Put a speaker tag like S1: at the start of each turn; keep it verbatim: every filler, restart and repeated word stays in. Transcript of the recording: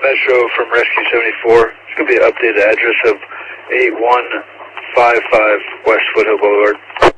S1: Metro from Rescue seventy-four. It's going to be an updated address of eight one five five West Foothill Boulevard.